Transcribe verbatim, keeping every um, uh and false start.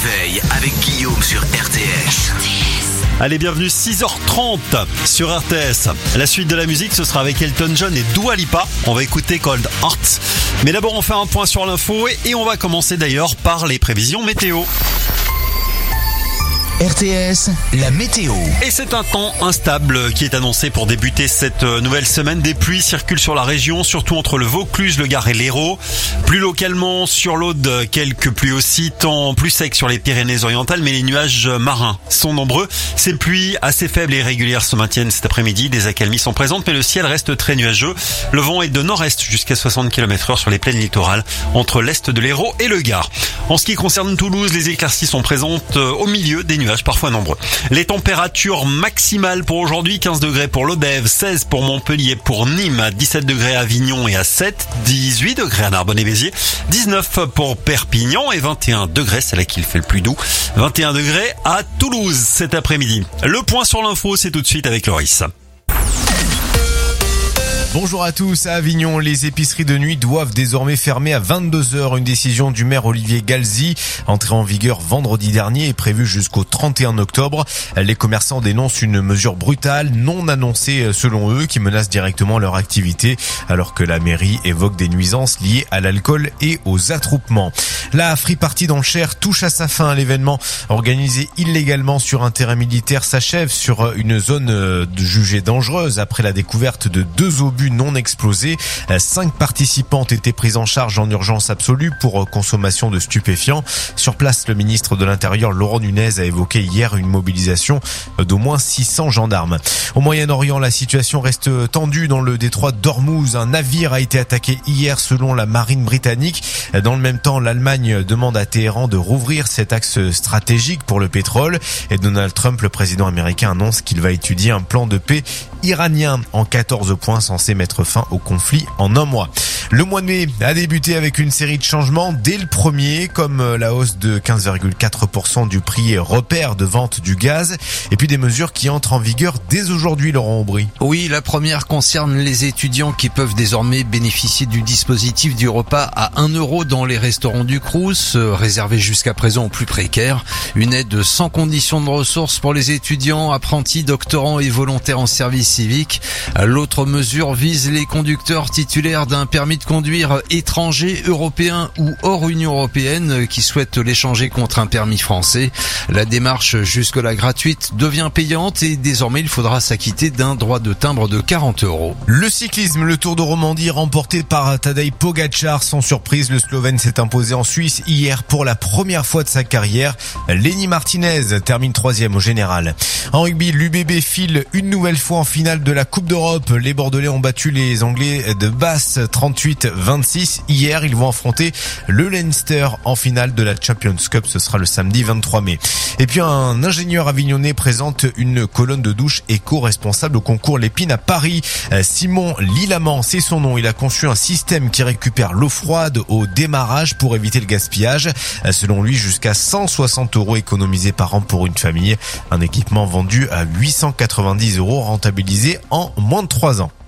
réveil avec Guillaume sur R T S. Allez, bienvenue, six heures trente sur R T S. La suite de la musique, ce sera avec Elton John et Dua Lipa. On va écouter Cold Heart. Mais d'abord, on fait un point sur l'info et on va commencer d'ailleurs par les prévisions météo. R T S, la météo. Et c'est un temps instable qui est annoncé pour débuter cette nouvelle semaine. Des pluies circulent sur la région, surtout entre le Vaucluse, le Gard et l'Hérault. Plus localement sur l'Aude, quelques pluies aussi, temps plus sec sur les Pyrénées-Orientales, mais les nuages marins sont nombreux. Ces pluies assez faibles et régulières se maintiennent cet après-midi. Des accalmies sont présentes, mais le ciel reste très nuageux. Le vent est de nord-est jusqu'à soixante kilomètres heure sur les plaines littorales, entre l'est de l'Hérault et le Gard. En ce qui concerne Toulouse, les éclaircies sont présentes au milieu des nuages parfois nombreux. Les températures maximales pour aujourd'hui, quinze degrés pour l'Odève, seize pour Montpellier, pour Nîmes, dix-sept degrés à Avignon et à Sète, dix-huit degrés à Narbonne et Béziers, dix-neuf pour Perpignan et vingt et un degrés, c'est là qu'il fait le plus doux, vingt et un degrés à Toulouse cet après-midi. Le point sur l'info, c'est tout de suite avec Loris. Bonjour à tous. À Avignon, les épiceries de nuit doivent désormais fermer à vingt-deux heures. Une décision du maire Olivier Galzi, entrée en vigueur vendredi dernier, est prévue jusqu'au trente et un octobre. Les commerçants dénoncent une mesure brutale, non annoncée selon eux, qui menace directement leur activité, alors que la mairie évoque des nuisances liées à l'alcool et aux attroupements. La free party dans le Cher touche à sa fin. L'événement organisé illégalement sur un terrain militaire s'achève sur une zone jugée dangereuse après la découverte de deux obus non explosés. Cinq participants ont été pris en charge en urgence absolue pour consommation de stupéfiants. Sur place, le ministre de l'Intérieur, Laurent Nunez, a évoqué hier une mobilisation d'au moins six cents gendarmes. Au Moyen-Orient, la situation reste tendue dans le détroit d'Ormuz. Un navire a été attaqué hier selon la marine britannique. Dans le même temps, l'Allemagne demande à Téhéran de rouvrir cet axe stratégique pour le pétrole. Et Donald Trump, le président américain, annonce qu'il va étudier un plan de paix iranien en quatorze points censé mettre fin au conflit en un mois. Le mois de mai a débuté avec une série de changements dès le premier, comme la hausse de quinze virgule quatre pour cent du prix repère de vente du gaz, et puis des mesures qui entrent en vigueur dès aujourd'hui, Laurent Aubry. Oui, la première concerne les étudiants qui peuvent désormais bénéficier du dispositif du repas à un euro dans les restaurants du Crous, réservé jusqu'à présent aux plus précaires. Une aide sans condition de ressources pour les étudiants, apprentis, doctorants et volontaires en service civique. L'autre mesure vise les conducteurs titulaires d'un permis de conduire étranger, européen ou hors Union européenne qui souhaitent l'échanger contre un permis français. La démarche jusque-là gratuite devient payante et désormais il faudra s'acquitter d'un droit de timbre de quarante euros. Le cyclisme, le Tour de Romandie remporté par Tadej Pogačar. Sans surprise, le Slovène s'est imposé en Suisse hier pour la première fois de sa carrière. Lenny Martinez termine troisième au général. En rugby, l'U B B file une nouvelle fois en finale de la Coupe d'Europe. Les Bordelais ont battu les Anglais de Basse trente-huit vingt-six. Hier, ils vont affronter le Leinster en finale de la Champions Cup. Ce sera le samedi vingt-trois mai. Et puis un ingénieur avignonnais présente une colonne de douche éco-responsable au concours Lépine à Paris. Simon Lilamant, c'est son nom. Il a conçu un système qui récupère l'eau froide au démarrage pour éviter le gaspillage. Selon lui, jusqu'à cent soixante euros économisés par an pour une famille. Un équipement vendu à huit cent quatre-vingt-dix euros rentabilisé en moins de trois ans.